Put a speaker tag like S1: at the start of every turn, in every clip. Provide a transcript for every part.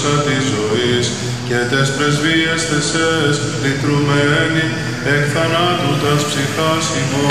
S1: δόξα της ζωής και τες πρεσβείες τεσές λυτρουμένη εκ θανάτου τας ψυχάς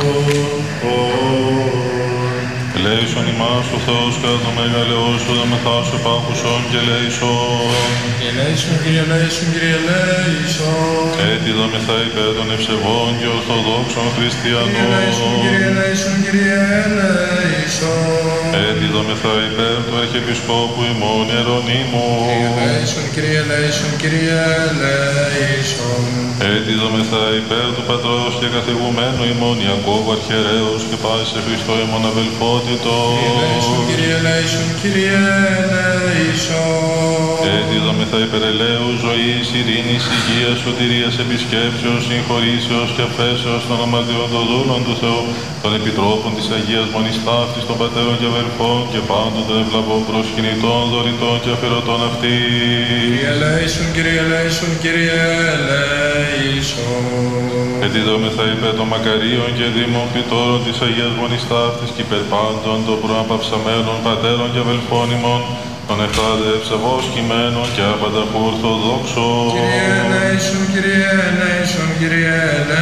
S1: ημών.
S2: Ελέησον ημάς ο Θεός κατά το μεγαλαιό σου δομεθάσου επάκουσον και ελέησον.
S3: Ελέησον Κύριε, ελέησον Κύριε, ελέησον.
S2: Έτσι δομηθά υπέρ των ευσεβών και ορθοδόξων χριστιανών.
S3: Ελέησον Κύριε, ελέησον Κύριε, ελέησον.
S2: Έτσι δομηθά υπέρ του Αρχιεπισκόπου ημών Ιερονύμου.
S3: Ελέησον Κύριε, ελέησον Κύριε, ελέησον.
S2: Έτσι δομηθά υπέρ του Πατρός και καθηγουμένου ημών Ιακώβου Αρχιερέως και πάση σε Χριστό ημών αδελφότητο.
S3: Ελέησον Κύριε, ελέησον Κύριε, ελέησον.
S2: Έτσι δομηθά υπέρ ελέου, ζωής, ειρήνης, υγείας, σωτηρίας, επισκέψεως, συγχωρήσεως και αφέσεως των αμαρτιών των δούλων του Θεού, των επιτρόπων της Αγίας Μονής Ταύτης, των πατέρων και αδελφών και πάντων των ευλαβών προσκυνητών, δωρητών και αφιερωτών αυτή.
S3: Κύριε ελέησον, Κύριε ελέησον, Κύριε ελέησον.
S2: Έτσι δομηθά υπέρ των μακαρίων και δήμων κτητόρων της Αγίας Μονής Ταύτης και υπέρ πάντων των προαπαυσαμένων πατέρων και αδελφών ημών, των εφτάδε ψευώς κειμένων και άπανταχου ορθοδόξων.
S3: Κύριε ελέησον, Κύριε ελέησον, Κύριε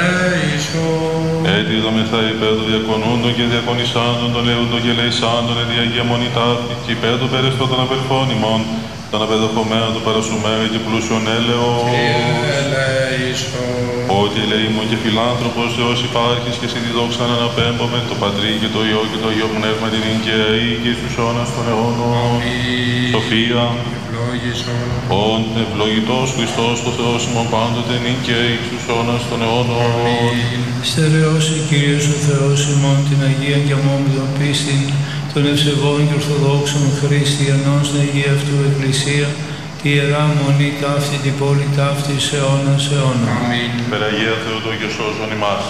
S3: ελέησον.
S2: Έτσι δομηθά υπέρ των διακονούντων και διακονισάντων, των λεούντων και λεϊσάντων, εν Αγία Μονή Ταύτη, και υπέρ των περαιστών των απελφών ημών, των απεδοχωμένων του παρασουμένου και πλούσιων έλεος.
S3: Κύριε ελέησον.
S2: Ότι ελεήμων και φιλάνθρωπος Θεός υπάρχεις και εσύ τη δόξα να αναπέμπομεν, το Πατρί και το Υιό και το Υιό Πνεύμα την εγκαίη και εις τους αιώνας των αιώνων. Σοφία.
S3: Ευλόγησον.
S2: Ον ευλογητός Χριστός το Θεός ημών πάντοτε νυν και εις τους αιώνας των αιώνων.
S4: Στερεώσει Κύριος ο Θεός ημών την Αγία και αμόμηδον πίστη των ευσεβών και ορθοδόξων χριστιανών στην Αγία αυτού Εκκλησία, τη Ιερά Μονή Ταύτη, την πόλη ταύτη σε αιώνας αιώνα.
S3: Αμήν.
S2: Περαγία Θεοτό και σώζον ημάς.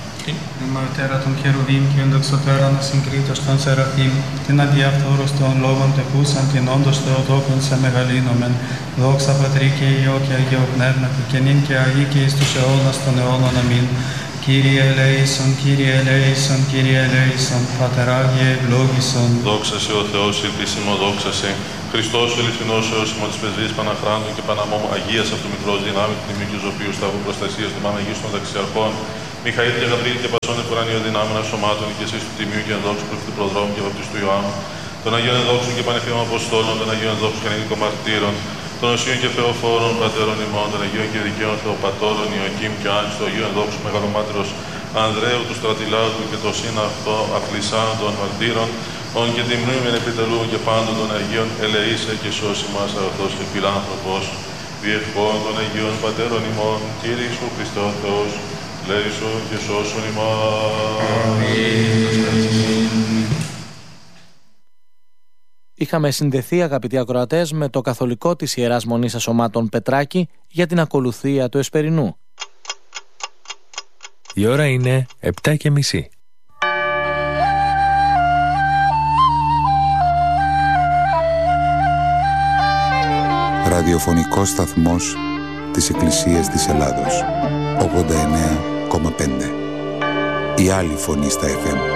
S5: Μαρτέρα των χερουβίμ και ενδοξωτέρων συγκρίτως των Σεραφείμ, την αδιαφθόρος των λόγων τεκούσαν την όντως Θεοτόκον σε μεγαλύνομεν, δόξα Πατρί και Υιό και Αγίο Πνεύματι, και νυν και αεί και εις τους αιώνας των αιώνων. Αμήν. Κύριε ελέησον, Κύριε ελέησον, Κύριε ελέησον, Πατεράγιε ευλόγησον.
S2: Δόξα σε ο Θεός επίσημο, δόξα σε Χριστός ο αληθινός Θεός ημών της Πεσβής Παναχράντου και Παναμόμου Αγίας από το μικρός δυνάμει του Τιμίου και Ζωπίου Σταυρού Προστασίας του Παναγίου των Δαξιαρχών, Μιχαήλ και Γαβριήλ και Πασών επουρανίων δυνάμεων ασωμάτων και εσείς του Τιμίου και ενδόξου προς του προδρόμου και βαπτιστού Ιωάννου, των Αγίων Ενδόξων και Πανεφήμων Αποστόλων, των Αγίων Ενδόξων και Ανήλικων Μαρτύρων, των Οσίων και Θεοφόρων Πατέρων ημών, των Αγίων και Δικαίων Θεοπατώρων Ιωακήμ και Άνης, του Αγίου Ενδόξου Μεγαλομάτρος Ανδρέου του Στρατιλάτου και το σύναυτο Αφλισάν των Μαρτύρων, ον και τη μνήμη επιτελού και πάντων των Αγίων ελεήσε και σώσει μας αγαθός και φιλάνθρωπος, διευχών των Αγίων Πατέρων ημών, Κύριε Ιησού Χριστέ ο Θεός, λέησον και σώσον ημάς.
S6: Είχαμε συνδεθεί, αγαπητοί ακροατές, με το καθολικό της Ιεράς Μονής Ασωμάτων Πετράκη για την ακολουθία του Εσπερινού.
S7: Η ώρα είναι 7:30.
S8: Ραδιοφωνικός σταθμός της Εκκλησίας της Ελλάδος. 89,5. Η άλλη φωνή στα FM.